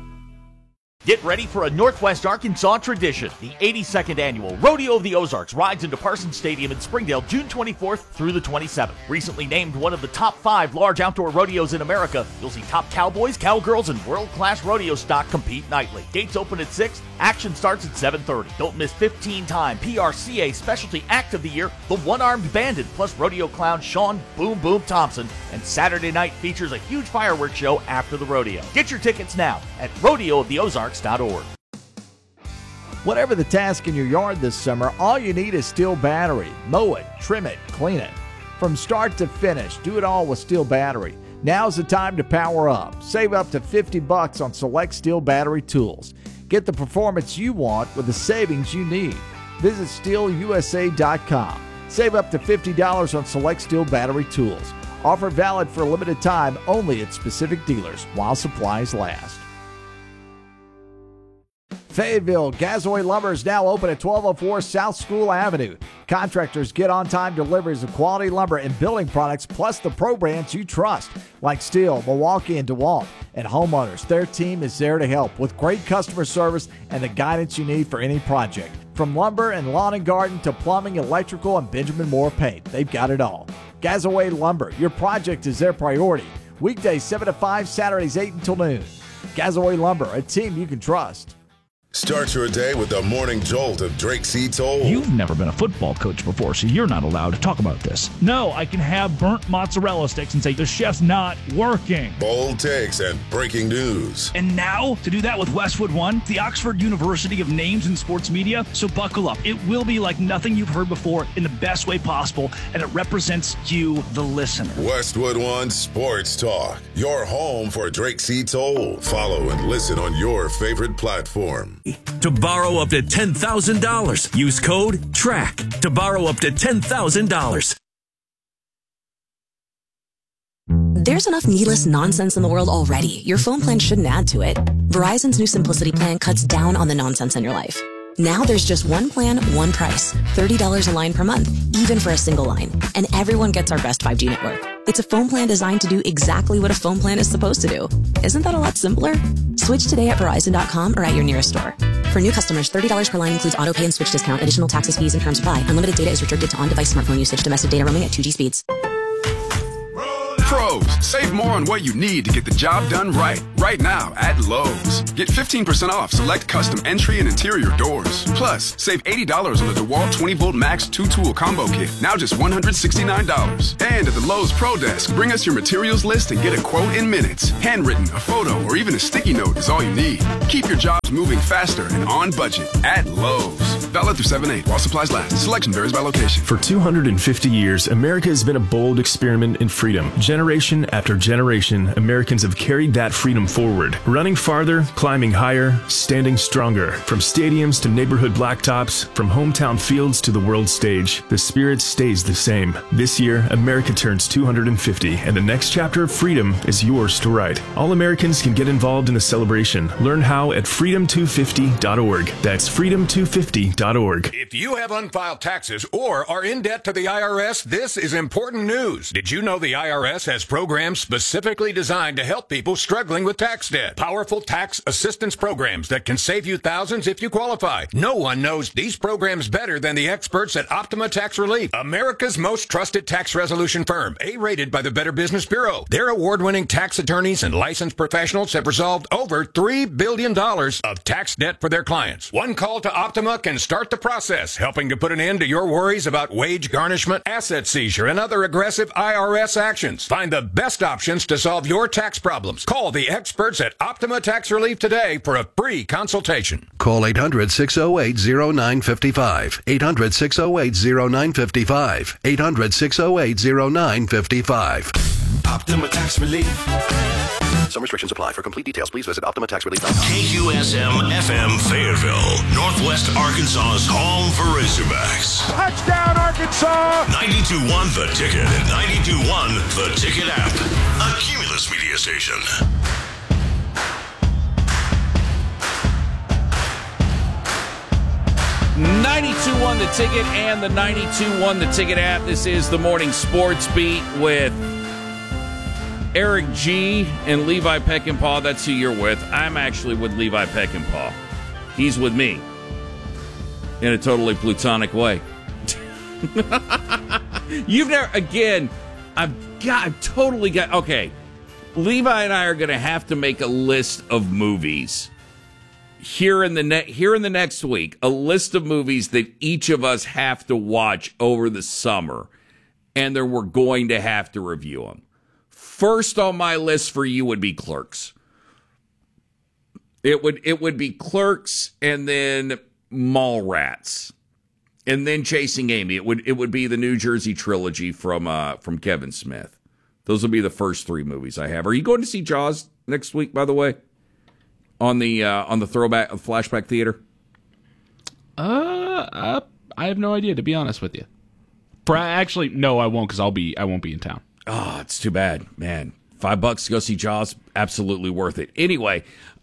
Get ready for a Northwest Arkansas tradition. The 82nd annual Rodeo of the Ozarks rides into Parsons Stadium in Springdale June 24th through the 27th. Recently named one of the top 5 large outdoor rodeos in America, you'll see top cowboys, cowgirls, and world-class rodeo stock compete nightly. Gates open at 6. Action starts at 7:30. Don't miss 15-time PRCA Specialty Act of the Year, the One-Armed Bandit, plus rodeo clown Sean Boom Boom Thompson. And Saturday night features a huge fireworks show after the rodeo. Get your tickets now at rodeooftheozarks.org. Whatever the task in your yard this summer, all you need is Steel Battery. Mow it, trim it, clean it. From start to finish, do it all with Steel Battery. Now's the time to power up. Save up to $50 on select Steel Battery tools. Get the performance you want with the savings you need. Visit SteelUSA.com. Save up to $50 on select Steel Battery tools. Offer valid for a limited time only at specific dealers while supplies last. Fayetteville Gazoy Lumber is now open at 1204 South School Avenue. Contractors get on-time deliveries of quality lumber and building products, plus the pro brands you trust, like Steel, Milwaukee, and DeWalt. And homeowners, their team is there to help with great customer service and the guidance you need for any project. From lumber and lawn and garden to plumbing, electrical, and Benjamin Moore paint, they've got it all. Gazoy Lumber, your project is their priority. Weekdays 7 to 5, Saturdays 8 until noon. Gazoy Lumber, a team you can trust. Start your day with the morning jolt of Drake C. Toll. You've never been a football coach before, so you're not allowed to talk about this. No, I can have burnt mozzarella sticks and say the chef's not working. Bold takes and breaking news. And now, to do that with Westwood One, the Oxford University of Names in Sports Media. So buckle up. It will be like nothing you've heard before in the best way possible, and it represents you, the listener. Westwood One Sports Talk, your home for Drake C. Toll. Follow and listen on your favorite platform. To borrow up to $10,000. Use code TRACK to borrow up to $10,000. There's enough needless nonsense in the world already. Your phone plan shouldn't add to it. Verizon's new Simplicity plan cuts down on the nonsense in your life. Now there's just one plan, one price. $30 a line per month, even for a single line. And everyone gets our best 5G network. It's a phone plan designed to do exactly what a phone plan is supposed to do. Isn't that a lot simpler? Switch today at Verizon.com or at your nearest store. For new customers, $30 per line includes auto pay and switch discount. Additional taxes, fees, and terms apply. Unlimited data is restricted to on-device smartphone usage. Domestic data roaming at 2G speeds. Pros, save more on what you need to get the job done right now at Lowe's. Get 15% off select custom entry and interior doors. Plus, save $80 on the DeWalt 20-volt Max 2-tool combo kit, now just $169. And at the Lowe's Pro Desk, bring us your materials list and get a quote in minutes. Handwritten, a photo, or even a sticky note is all you need. Keep your jobs moving faster and on budget at Lowe's. Valid through 7/8 while supplies last. Selection varies by location. For 250 years, America has been a bold experiment in freedom. Generation after generation, Americans have carried that freedom forward, running farther, climbing higher, standing stronger. From stadiums to neighborhood blacktops, from hometown fields to the world stage, the spirit stays the same. This year, America turns 250, and the next chapter of freedom is yours to write. All Americans can get involved in the celebration. Learn how at freedom250.org. That's freedom250.org. If you have unfiled taxes or are in debt to the IRS, this is important news. Did you know the IRS has programs specifically designed to help people struggling with tax debt? Powerful tax assistance programs that can save you thousands if you qualify. No one knows these programs better than the experts at Optima Tax Relief, America's most trusted tax resolution firm, A-rated by the Better Business Bureau. Their award-winning tax attorneys and licensed professionals have resolved over $3 billion of tax debt for their clients. One call to Optima can start the process, helping to put an end to your worries about wage garnishment, asset seizure, and other aggressive IRS actions. Find the best options to solve your tax problems. Call the experts at Optima Tax Relief today for a free consultation. Call 800-608-0955. 800-608-0955. 800-608-0955. Optima Tax Relief. Some restrictions apply. For complete details, please visit OptimaTaxRelief.com. KQSM-FM Fayetteville, Northwest Arkansas's home for Razorbacks. Touchdown, Arkansas! 92.1 The Ticket and 92.1 The Ticket app. A Cumulus media station. .1 The Ticket and the 92.1 The Ticket app. This is the Morning Sports Beat with Eric G. and Levi Peckinpah. That's who you're with. I'm actually with Levi Peckinpah. He's with me in a totally plutonic way. You've never, again, I've totally got, okay. Levi and I are going to have to make a list of movies here in the next week, a list of movies that each of us have to watch over the summer, and then we're going to have to review them. First on my list for you would be Clerks. It would be Clerks, and then Mallrats, and then Chasing Amy. It would be the New Jersey trilogy from Kevin Smith. Those would be the first three movies I have. Are you going to see Jaws next week, by the way? On the throwback flashback theater? I have no idea, to be honest with you. Actually, no, I won't, because I won't be in town. Oh, it's too bad, man. $5 to go see Jaws, absolutely worth it. Anyway,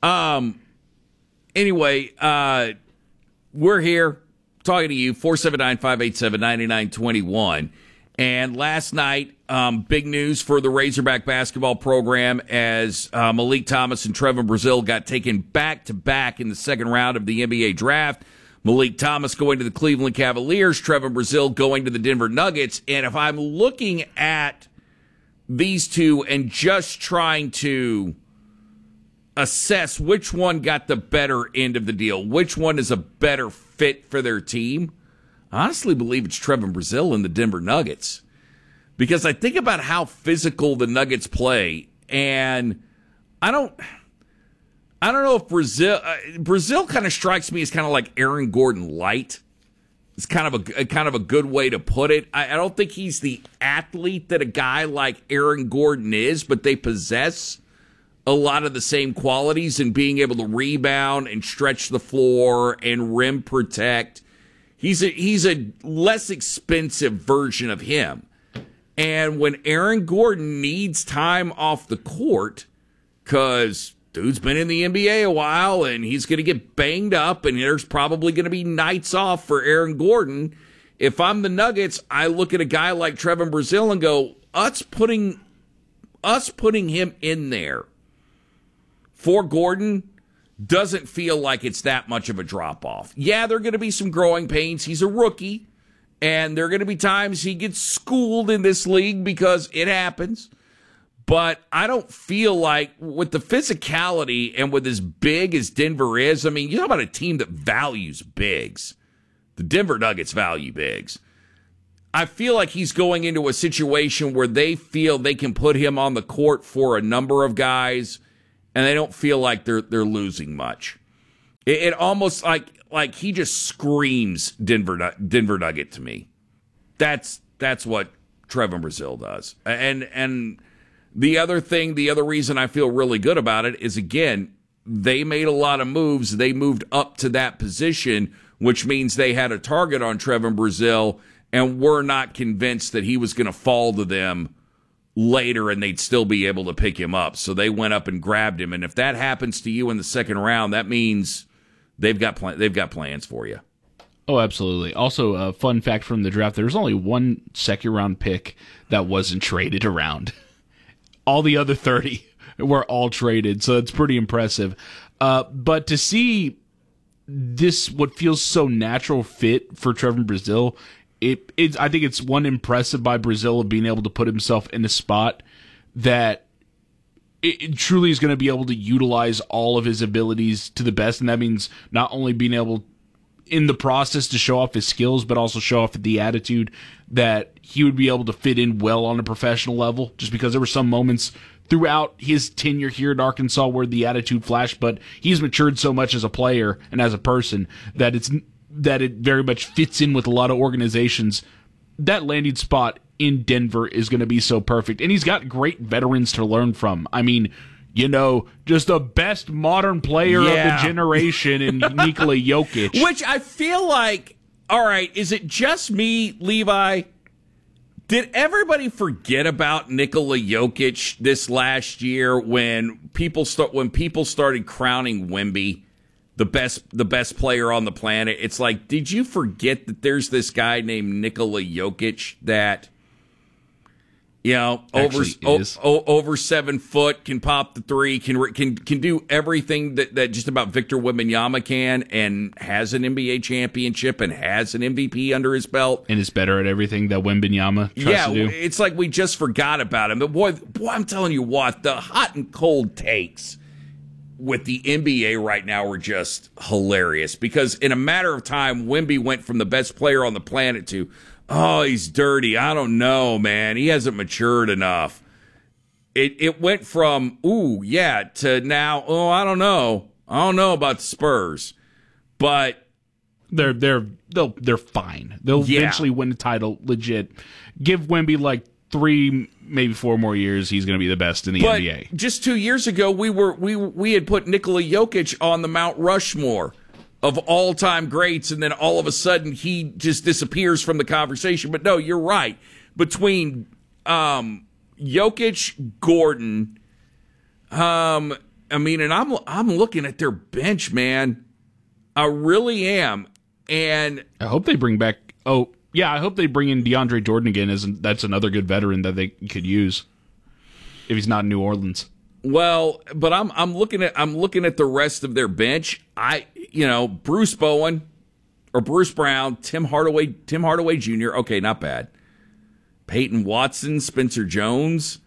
we're here talking to you, 479-587-9921. And last night, big news for the Razorback basketball program as Malik Thomas and Trevor Brazile got taken back-to-back in the second round of the NBA draft. Malik Thomas going to the Cleveland Cavaliers, Trevor Brazile going to the Denver Nuggets. And if I'm looking at these two and just trying to assess which one got the better end of the deal, which one is a better fit for their team, I honestly believe it's Trevor Brazile and the Denver Nuggets. Because I think about how physical the Nuggets play, and I don't know if Brazile kind of strikes me as kind of like Aaron Gordon light. It's kind of a good way to put it. I don't think he's the athlete that a guy like Aaron Gordon is, but they possess a lot of the same qualities in being able to rebound and stretch the floor and rim protect. He's a less expensive version of him. And when Aaron Gordon needs time off the court, because dude's been in the NBA a while and he's going to get banged up and there's probably going to be nights off for Aaron Gordon. If I'm the Nuggets, I look at a guy like Trevor Brazile and go, us putting him in there for Gordon doesn't feel like it's that much of a drop-off. Yeah, there are going to be some growing pains. He's a rookie, and there are going to be times he gets schooled in this league because it happens. But I don't feel like with the physicality and with as big as Denver is, I mean, you talk about a team that values bigs. The Denver Nuggets value bigs. I feel like he's going into a situation where they feel they can put him on the court for a number of guys, and they don't feel like they're losing much. It almost like he just screams Denver Nugget to me. That's what Trevon Brazile does. And the other reason I feel really good about it is, again, they made a lot of moves. They moved up to that position, which means they had a target on Trevon Brazile, and were not convinced that he was going to fall to them later and they'd still be able to pick him up. So they went up and grabbed him. And if that happens to you in the second round, that means they've got plans for you. Oh, absolutely. Also, a fun fact from the draft, there's only one second-round pick that wasn't traded around. All the other 30 were all traded, so it's pretty impressive. But to see this, what feels so natural fit for Trevon Brazile, I think it's one impressive by Brazile of being able to put himself in a spot that it truly is going to be able to utilize all of his abilities to the best, and that means not only being able in the process to show off his skills, but also show off the attitude that he would be able to fit in well on a professional level, just because there were some moments throughout his tenure here at Arkansas where the attitude flashed, but he's matured so much as a player and as a person that it very much fits in with a lot of organizations. That landing spot in Denver is going to be so perfect, and he's got great veterans to learn from. I mean, just the best modern player of the generation in Nikola Jokic. Which I feel like, all right, is it just me, Levi? Did everybody forget about Nikola Jokic this last year when people started crowning Wemby the best player on the planet? It's like, did you forget that there's this guy named Nikola Jokic that, over 7 foot, can pop the three, can do everything that just about Victor Wembanyama can, and has an NBA championship and has an MVP under his belt, and is better at everything that Wembanyama tries to do. It's like we just forgot about him. But boy, I'm telling you what, the hot and cold takes with the NBA right now are just hilarious, because in a matter of time, Wemby went from the best player on the planet to, oh, he's dirty. I don't know, man. He hasn't matured enough. It went from, to now, I don't know. I don't know about the Spurs. But they're fine. They'll eventually win the title legit. Give Wemby like 3, maybe 4 more years, he's going to be the best in the NBA. Just 2 years ago, we had put Nikola Jokic on the Mount Rushmore of all-time greats, and then all of a sudden he just disappears from the conversation. But no, you're right. Between Jokic, Gordon, and I'm looking at their bench, man. I really am. And I hope they bring back I hope they bring in DeAndre Jordan again. That's another good veteran that they could use if he's not in New Orleans. Well, but I'm looking at the rest of their bench. Bruce Bowen or Bruce Brown, Tim Hardaway Jr. Okay, not bad. Peyton Watson, Spencer Jones.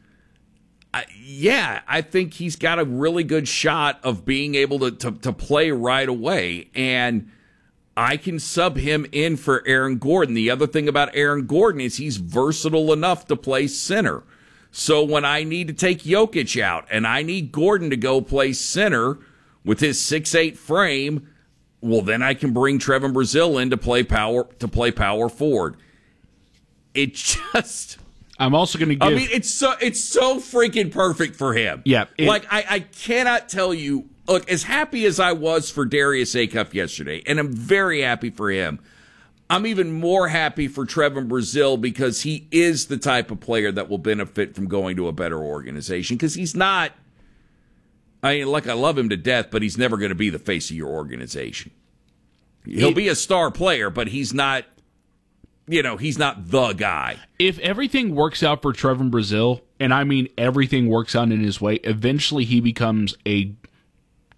I think he's got a really good shot of being able to play right away, and I can sub him in for Aaron Gordon. The other thing about Aaron Gordon is he's versatile enough to play center. So when I need to take Jokic out and I need Gordon to go play center with his 6'8" frame, well, then I can bring Trevon Brazile in to play power forward. It just, I'm also going to give, it's so freaking perfect for him. Yeah. I cannot tell you, look, as happy as I was for Darius Acuff yesterday, and I'm very happy for him, I'm even more happy for Trevon Brazile because he is the type of player that will benefit from going to a better organization, because he's not, I love him to death, but he's never going to be the face of your organization. He'll be a star player, but he's not, he's not the guy. If everything works out for Trevon Brazile, and I mean everything works out in his way, eventually he becomes a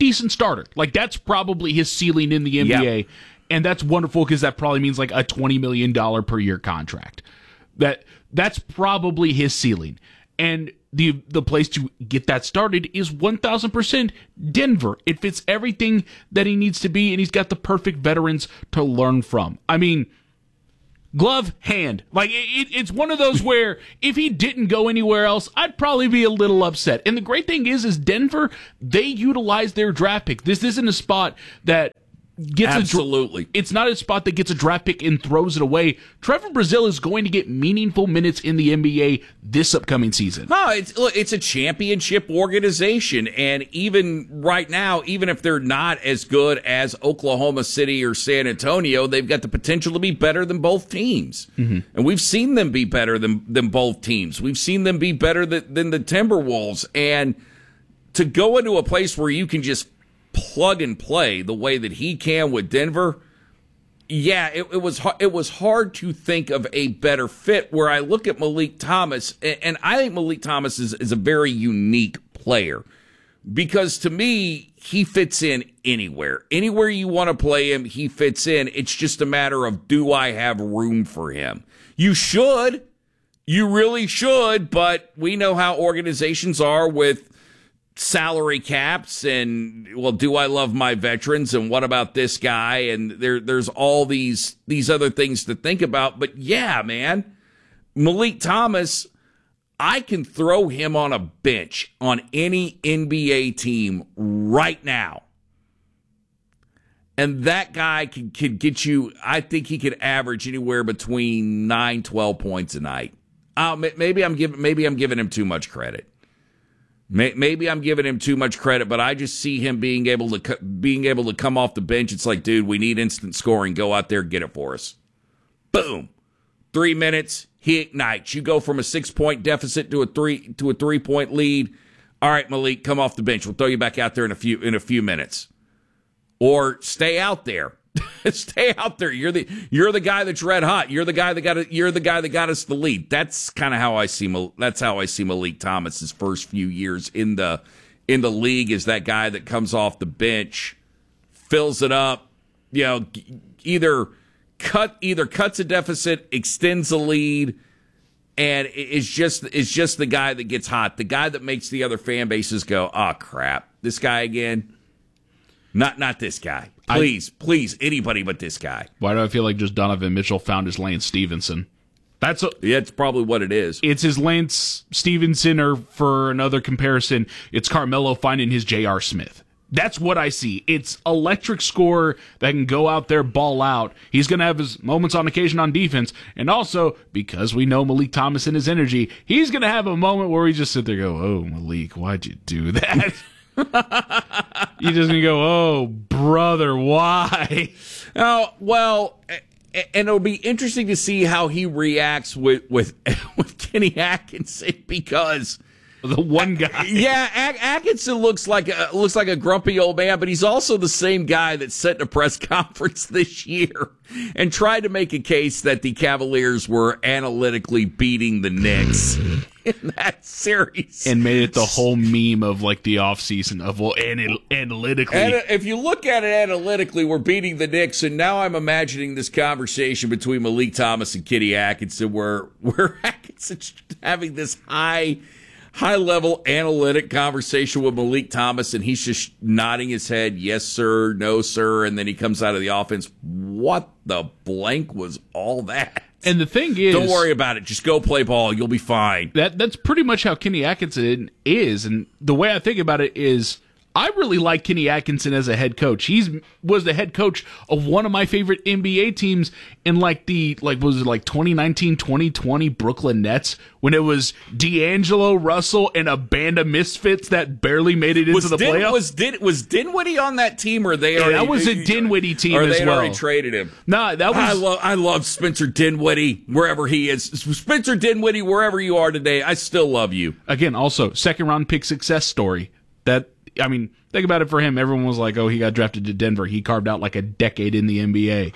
decent starter. Like, that's probably his ceiling in the NBA. Yep. And that's wonderful because that probably means like a $20 million per year contract. That's probably his ceiling. And the place to get that started is 1,000% Denver. It fits everything that he needs to be, and he's got the perfect veterans to learn from. I mean, glove, hand. Like, it's one of those where if he didn't go anywhere else, I'd probably be a little upset. And the great thing is Denver, they utilize their draft pick. This isn't a spot that gets absolutely. It's not a spot that gets a draft pick and throws it away. Trevor Brazile is going to get meaningful minutes in the NBA this upcoming season. No, it's a championship organization, and even right now, even if they're not as good as Oklahoma City or San Antonio, they've got the potential to be better than both teams. Mm-hmm. And we've seen them be better than both teams. We've seen them be better than the Timberwolves. And to go into a place where you can just plug and play the way that he can with Denver, yeah, it was hard to think of a better fit. Where I look at Malik Thomas, and I think Malik Thomas is a very unique player because to me he fits in anywhere you want to play him. He fits in. It's just a matter of, do I have room for him? You really should, but we know how organizations are with salary caps and, well, do I love my veterans and what about this guy? And there's all these other things to think about. But yeah, man, Malik Thomas, I can throw him on a bench on any NBA team right now. And that guy could get you, I think he could average anywhere between 9-12 points a night. Maybe I'm giving him too much credit. Maybe I'm giving him too much credit, but I just see him being able to come off the bench. It's like, dude, we need instant scoring. Go out there, get it for us. Boom. 3 minutes, he ignites. You go from a 6-point deficit to a 3-point lead. All right, Malik, come off the bench. We'll throw you back out there in a few minutes. Or stay out there. Stay out there. You're the guy that's red hot. You're the guy that got us the lead. That's kind of how I see Malik Thomas's first few years in the league, is that guy that comes off the bench, fills it up, either cuts a deficit, extends a lead, and is just the guy that gets hot, the guy that makes the other fan bases go, "Oh crap, this guy again." Not this guy. Please, anybody but this guy. Why do I feel like just Donovan Mitchell found his Lance Stevenson? That's probably what it is. It's his Lance Stevenson, or for another comparison, it's Carmelo finding his J.R. Smith. That's what I see. It's electric scorer that can go out there, ball out. He's going to have his moments on occasion on defense. And also, because we know Malik Thomas and his energy, he's going to have a moment where we just sit there and go, "Oh, Malik, why'd you do that?" You're just gonna go, "Oh, brother, why?" Oh, well, and it'll be interesting to see how he reacts with Kenny Atkinson, because the one guy, yeah, Atkinson looks like a grumpy old man, but he's also the same guy that sat in a press conference this year and tried to make a case that the Cavaliers were analytically beating the Knicks in that series, and made it the whole meme of like the offseason of, well, analytically. And if you look at it analytically, we're beating the Knicks, and now I'm imagining this conversation between Malik Thomas and Kenny Atkinson, where Atkinson's having this high-level analytic conversation with Malik Thomas, and he's just nodding his head, yes, sir, no, sir, and then he comes out of the offense. What the blank was all that? And the thing is, don't worry about it. Just go play ball. You'll be fine. That's pretty much how Kenny Atkinson is. And the way I think about it is, I really like Kenny Atkinson as a head coach. Was the head coach of one of my favorite NBA teams in was it 2019-2020 Brooklyn Nets, when it was D'Angelo Russell and a band of misfits that barely made it into the playoffs. Was Dinwiddie on that team, or they already? That was a Dinwiddie team or as they well. Already traded him. No, that was. I love Spencer Dinwiddie wherever he is. Spencer Dinwiddie, wherever you are today, I still love you. Again, also second round pick success story. Think about it for him. Everyone was like, "Oh, he got drafted to Denver. He carved out like a decade in the NBA."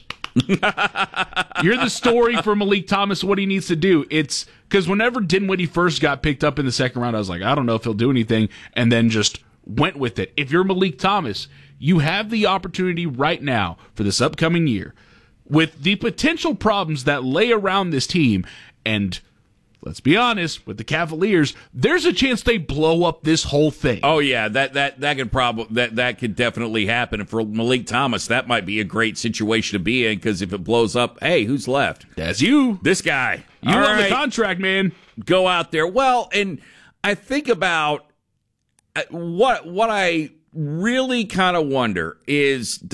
You're the story for Malik Thomas, what he needs to do. It's because whenever Dinwiddie first got picked up in the second round, I was like, I don't know if he'll do anything. And then just went with it. If you're Malik Thomas, you have the opportunity right now for this upcoming year with the potential problems that lay around this team. And let's be honest, with the Cavaliers, there's a chance they blow up this whole thing. Oh yeah, that could definitely happen. And for Malik Thomas, that might be a great situation to be in, because if it blows up, hey, who's left? That's you. This guy. You on the contract, man. Go out there. Well, and I think about what I really kind of wonder is,